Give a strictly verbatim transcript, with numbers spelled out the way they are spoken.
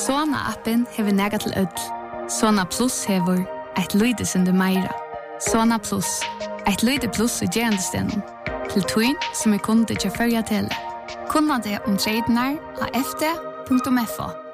Sona-appen hever nega til ødel. Sona Plus hever eit lydesende meira. Sona Plus, eit lyde pluss i gerandestenen. Til tøyn som er kunde til førja tele. Kunna det om tredjenar av f d punktum f o.